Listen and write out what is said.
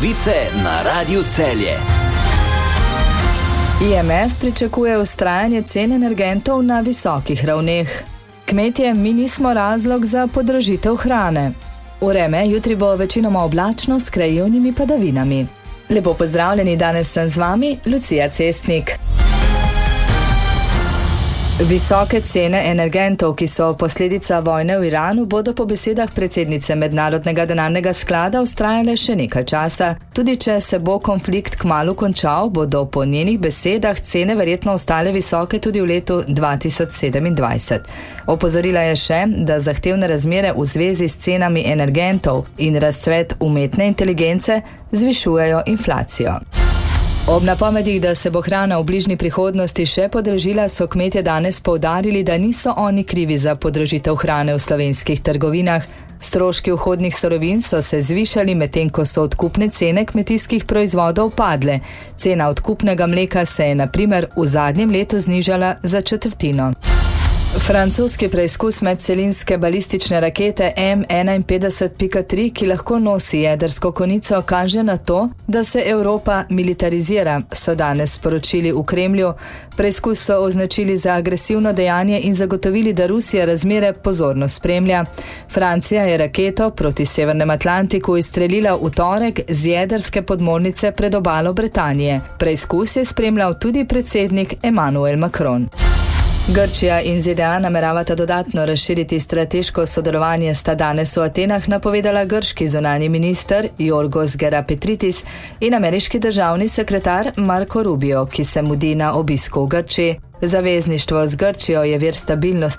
Novice na Radiu Celje. IMF pričakuje vztrajanje cen energentov na visokih ravneh. Kmetje, mi nismo razlog za podražitev hrane. Vreme, jutri bo večinoma oblačno s krajevnimi padavinami. Lepo pozdravljeni, danes sem z vami, Lucija Cestnik. Visoke cene energentov, ki so posledica vojne v Iranu, bodo po besedah predsednice Mednarodnega denarnega sklada vztrajale še nekaj časa. Tudi če se bo konflikt kmalu končal, bodo po njenih besedah cene verjetno ostale visoke tudi v letu 2027. Opozorila je še, da zahtevne razmere v zvezi s cenami energentov in razcvet umetne inteligence zvišujejo inflacijo. Ob napovedih, da se bo hrana v bližnji prihodnosti še podražila, so kmetje danes poudarili, da niso oni krivi za podražitev hrane v slovenskih trgovinah. Stroški vhodnih surovin so se zvišali, medtem ko so odkupne cene kmetijskih proizvodov padle. Cena odkupnega mleka se je na primer v zadnjem letu znižala za četrtino. Francoski preizkus medcelinske balistične rakete M51.3, ki lahko nosi jedrsko konico, kaže na to, da se Evropa militarizira, so danes sporočili v Kremlju. Preizkus so označili za agresivno dejanje in zagotovili, da Rusija razmere pozorno spremlja. Francija je raketo proti Severnem Atlantiku izstrelila v torek z jedrske podmornice pred obalo Britanije. Preizkus je spremljal tudi predsednik Emmanuel Macron. Grčija in ZDA nameravata dodatno razširiti strateško sodelovanje, sta danes v Atenah napovedala grški zunanji minister Yorgos Gerapetritis in ameriški državni sekretar Marco Rubio, ki se mudi na obisku v Grčiji. Zavezništvo z Grčijo je vir stabilnosti